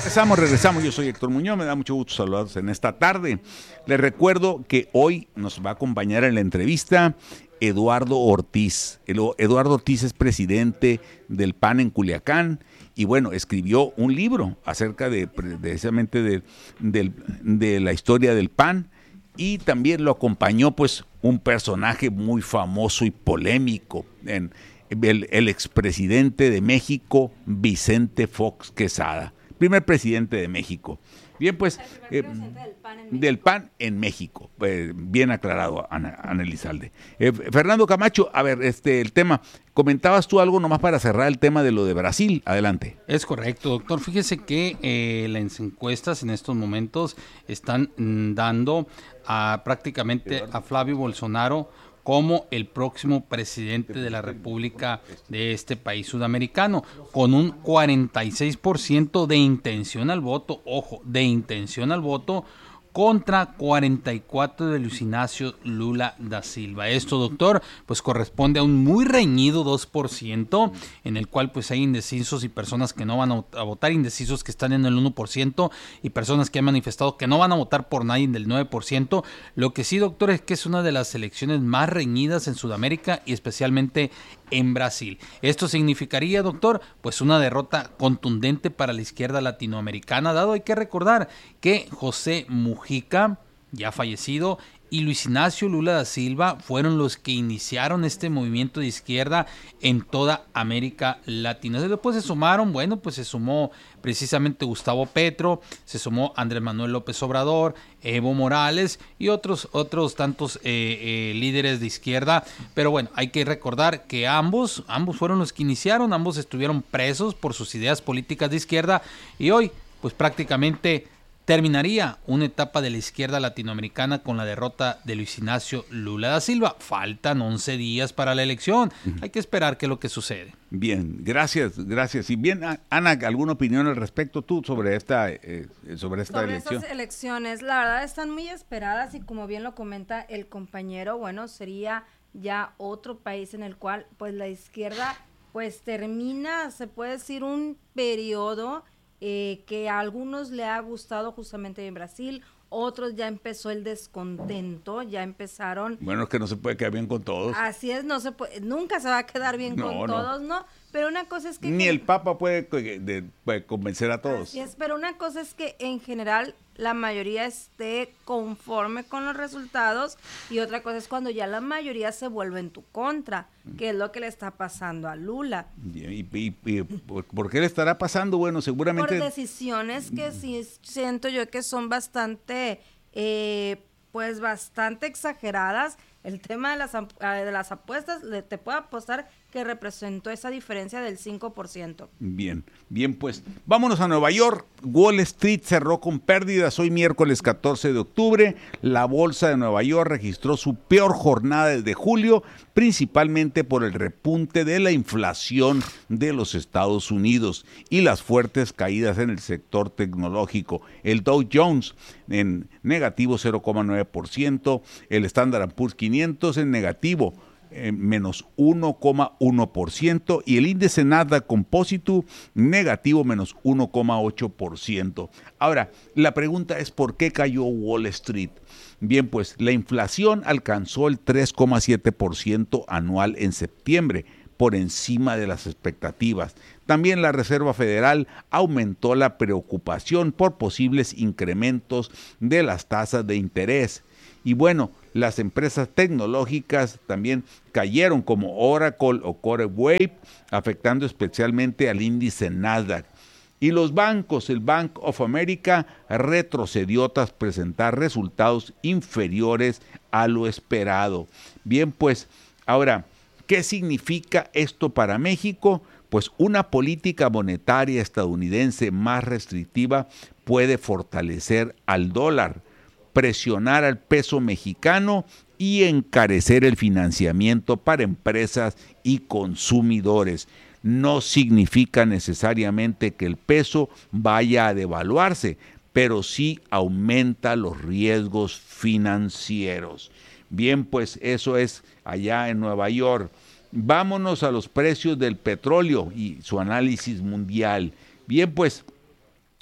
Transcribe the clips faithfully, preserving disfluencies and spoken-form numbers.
Regresamos, regresamos. Yo soy Héctor Muñoz, me da mucho gusto saludarlos en esta tarde. Les recuerdo que hoy nos va a acompañar en la entrevista Eduardo Ortiz. Eduardo Ortiz es presidente del P A N en Culiacán y bueno, escribió un libro acerca de precisamente de, de, de la historia del P A N y también lo acompañó pues un personaje muy famoso y polémico, en, el, el expresidente de México, Vicente Fox Quesada. Primer presidente de México. Bien, pues, eh, del, P A N del P A N en México. Eh, bien aclarado, Ana, Ana Elizalde. Eh, Fernando Camacho, a ver, este, el tema, comentabas tú algo nomás para cerrar el tema de lo de Brasil. Adelante. Es correcto, doctor. Fíjese que eh, las encuestas en estos momentos están mm, dando a prácticamente a Flavio Bolsonaro como el próximo presidente de la República de este país sudamericano, con un cuarenta y seis por ciento de intención al voto, ojo, de intención al voto, contra cuarenta y cuatro de Luis Ignacio Lula da Silva. Esto, doctor, pues corresponde a un muy reñido dos por ciento, en el cual pues hay indecisos y personas que no van a votar, indecisos que están en el uno por ciento y personas que han manifestado que no van a votar por nadie del nueve por ciento. Lo que sí, doctor, es que es una de las elecciones más reñidas en Sudamérica y especialmente en Brasil. Esto significaría, doctor, pues una derrota contundente para la izquierda latinoamericana, dado hay que recordar que José Mujica, ya fallecido, y Luis Ignacio Lula da Silva fueron los que iniciaron este movimiento de izquierda en toda América Latina. Después se sumaron, bueno, pues se sumó precisamente Gustavo Petro, se sumó Andrés Manuel López Obrador, Evo Morales y otros, otros tantos eh, eh, líderes de izquierda. Pero bueno, hay que recordar que ambos, ambos fueron los que iniciaron, ambos estuvieron presos por sus ideas políticas de izquierda y hoy, pues prácticamente terminaría una etapa de la izquierda latinoamericana con la derrota de Luis Ignacio Lula da Silva. Faltan once días para la elección. Hay que esperar qué es lo que sucede. Bien, gracias, gracias. Y bien, Ana, ¿alguna opinión al respecto tú sobre esta, eh, sobre esta sobre elección? Estas elecciones, la verdad están muy esperadas y como bien lo comenta el compañero, bueno, sería ya otro país en el cual pues la izquierda pues termina, se puede decir, un periodo Eh, que a algunos le ha gustado justamente en Brasil, otros ya empezó el descontento, ya empezaron. Bueno, es que no se puede quedar bien con todos. Así es, no se puede, nunca se va a quedar bien no, con no. todos, ¿no? Pero una cosa es que ni el Papa puede, de, puede convencer a todos. Así es, pero una cosa es que en general la mayoría esté conforme con los resultados y otra cosa es cuando ya la mayoría se vuelve en tu contra, que es lo que le está pasando a Lula. ¿Y, y, y por, por qué le estará pasando? Bueno, seguramente por decisiones que sí siento yo que son bastante, eh, pues bastante exageradas. El tema de las, de las apuestas, le, te puedo apostar que representó esa diferencia del cinco por ciento. Bien, bien pues, vámonos a Nueva York. Wall Street cerró con pérdidas hoy miércoles catorce de octubre. La bolsa de Nueva York registró su peor jornada desde julio, principalmente por el repunte de la inflación de los Estados Unidos y las fuertes caídas en el sector tecnológico. El Dow Jones en negativo cero coma nueve por ciento, el Standard and Poor's quinientos en negativo Eh, menos uno coma uno por ciento y el índice Nasdaq Composite negativo menos uno coma ocho por ciento. Ahora, la pregunta es ¿por qué cayó Wall Street? Bien, pues la inflación alcanzó el tres coma siete por ciento anual en septiembre, por encima de las expectativas. También la Reserva Federal aumentó la preocupación por posibles incrementos de las tasas de interés. Y bueno, las empresas tecnológicas también cayeron como Oracle o CoreWeave, afectando especialmente al índice Nasdaq. Y los bancos, el Bank of America retrocedió tras presentar resultados inferiores a lo esperado. Bien, pues, ahora, ¿qué significa esto para México? Pues una política monetaria estadounidense más restrictiva puede fortalecer al dólar, presionar al peso mexicano y encarecer el financiamiento para empresas y consumidores. No significa necesariamente que el peso vaya a devaluarse, pero sí aumenta los riesgos financieros. Bien, pues eso es allá en Nueva York. Vámonos a los precios del petróleo y su análisis mundial. Bien, pues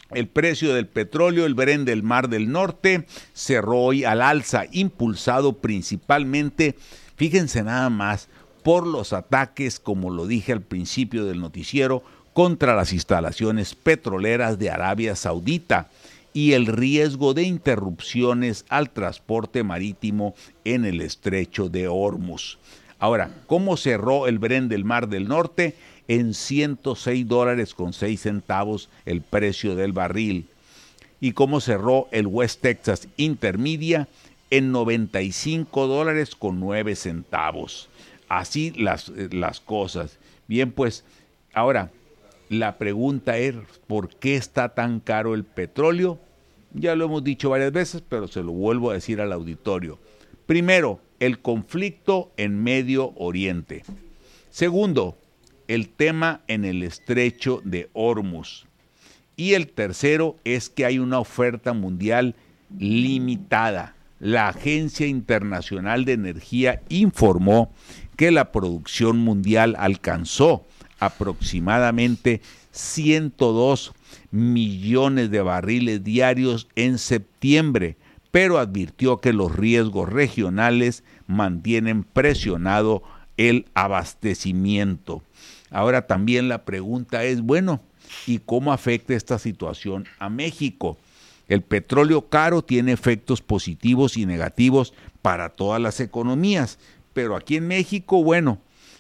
El precio del petróleo, el Brent del Mar del Norte, cerró hoy al alza, impulsado principalmente, fíjense nada más, por los ataques, como lo dije al principio del noticiero, contra las instalaciones petroleras de Arabia Saudita y el riesgo de interrupciones al transporte marítimo en el estrecho de Hormuz. Ahora, ¿cómo cerró el Brent del Mar del Norte? En ciento seis dólares con seis centavos el precio del barril. ¿Y cómo cerró el West Texas Intermedia? En noventa y cinco dólares con nueve centavos. Así las, las cosas. Bien, pues, ahora, la pregunta es, ¿por qué está tan caro el petróleo? Ya lo hemos dicho varias veces, pero se lo vuelvo a decir al auditorio. Primero, el conflicto en Medio Oriente. Segundo, el tema en el estrecho de Hormuz. Y el tercero es que hay una oferta mundial limitada. La Agencia Internacional de Energía informó que la producción mundial alcanzó aproximadamente ciento dos millones de barriles diarios en septiembre, pero advirtió que los riesgos regionales mantienen presionado el abastecimiento. Ahora también la pregunta es, bueno, ¿y cómo afecta esta situación a México? El petróleo caro tiene efectos positivos y negativos para todas las economías, pero aquí en México, bueno,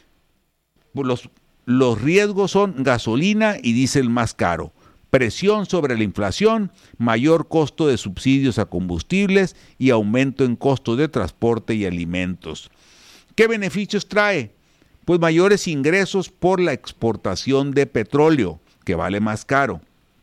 los, los riesgos son gasolina y diésel más caro, presión sobre la inflación, mayor costo de subsidios a combustibles y aumento en costos de transporte y alimentos. ¿Qué beneficios trae? Pues mayores ingresos por la exportación de petróleo, que vale más caro.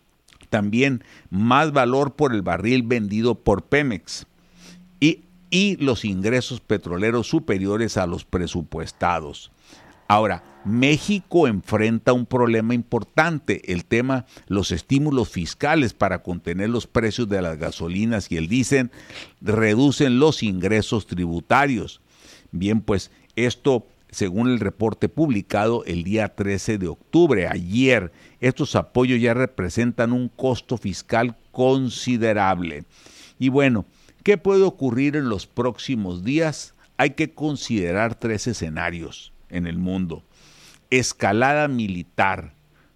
También más valor por el barril vendido por Pemex. Y, y los ingresos petroleros superiores a los presupuestados. Ahora, México enfrenta un problema importante, el tema, los estímulos fiscales para contener los precios de las gasolinas y el diésel reducen los ingresos tributarios. Bien, pues esto, según el reporte publicado el día trece de octubre, ayer, estos apoyos ya representan un costo fiscal considerable. Y bueno, ¿qué puede ocurrir en los próximos días? Hay que considerar tres escenarios en el mundo. Escalada militar,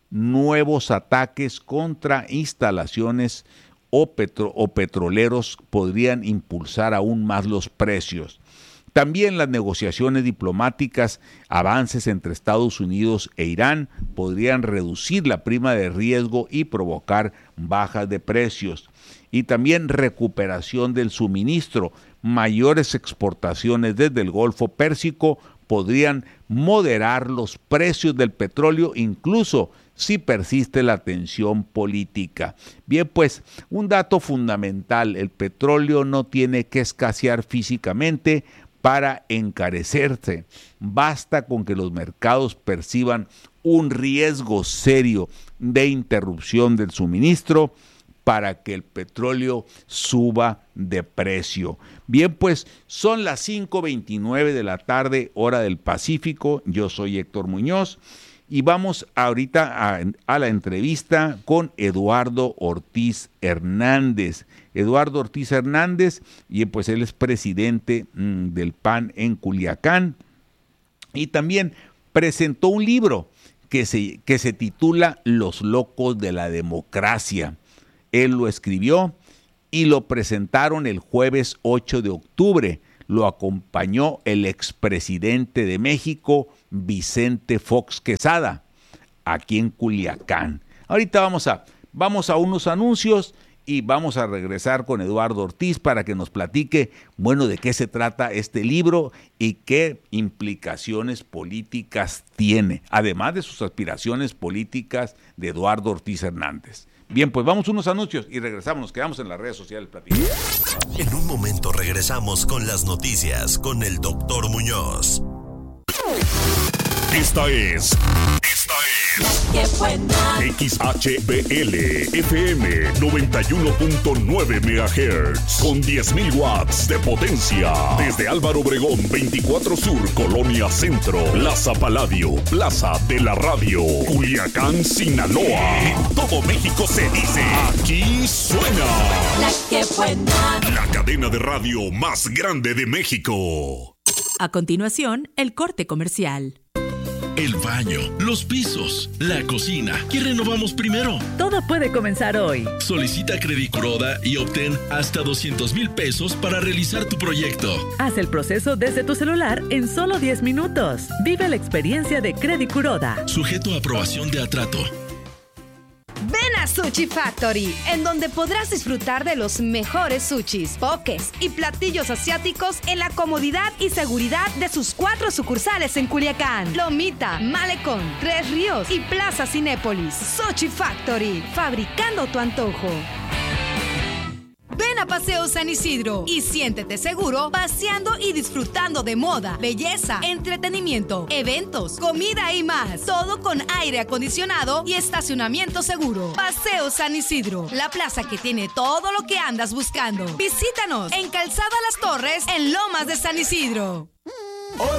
nuevos ataques contra instalaciones o, petro- o petroleros podrían impulsar aún más los precios. También las negociaciones diplomáticas, avances entre Estados Unidos e Irán podrían reducir la prima de riesgo y provocar bajas de precios. Y también recuperación del suministro, mayores exportaciones desde el Golfo Pérsico podrían moderar los precios del petróleo, incluso si persiste la tensión política. Bien, pues, un dato fundamental, el petróleo no tiene que escasear físicamente para encarecerse. Basta con que los mercados perciban un riesgo serio de interrupción del suministro para que el petróleo suba de precio. Bien, pues son las cinco veintinueve de la tarde, hora del Pacífico. Yo soy Héctor Muñoz y vamos ahorita a, a la entrevista con Eduardo Ortiz Hernández. Eduardo Ortiz Hernández, y pues él es presidente mmm, del P A N en Culiacán, y también presentó un libro que se, que se titula Los locos de la democracia. Él lo escribió y lo presentaron el jueves ocho de octubre. Lo acompañó el expresidente de México, Vicente Fox Quesada, aquí en Culiacán. Ahorita vamos a, vamos a unos anuncios y vamos a regresar con Eduardo Ortiz para que nos platique, bueno, de qué se trata este libro y qué implicaciones políticas tiene, además de sus aspiraciones políticas de Eduardo Ortiz Hernández. Bien, pues vamos a unos anuncios y regresamos, nos quedamos en las redes sociales platicando. En un momento regresamos con las noticias con el doctor Muñoz. Esta es, esta es La que buena. X H B L F M noventa y uno punto nueve megahertz con diez mil watts de potencia. Desde Álvaro Obregón veinticuatro Sur, Colonia Centro, Plaza Paladio, Plaza de la Radio, Culiacán, Sinaloa. En todo México se dice, aquí suena La que buena. la cadena de radio más grande de México. A continuación, el corte comercial. El baño, los pisos, la cocina. ¿Qué renovamos primero? Todo puede comenzar hoy. Solicita Credicuroda y obtén hasta doscientos mil pesos para realizar tu proyecto. Haz el proceso desde tu celular en solo diez minutos. Vive la experiencia de Credicuroda. Sujeto a aprobación de Atrato. Ven a Sushi Factory, en donde podrás disfrutar de los mejores sushis, pokés y platillos asiáticos en la comodidad y seguridad de sus cuatro sucursales en Culiacán, Lomita, Malecón, Tres Ríos y Plaza Cinépolis. Sushi Factory, fabricando tu antojo. Ven a Paseo San Isidro y siéntete seguro paseando y disfrutando de moda, belleza, entretenimiento, eventos, comida y más. Todo con aire acondicionado y estacionamiento seguro. Paseo San Isidro, la plaza que tiene todo lo que andas buscando. Visítanos en Calzada Las Torres, en Lomas de San Isidro.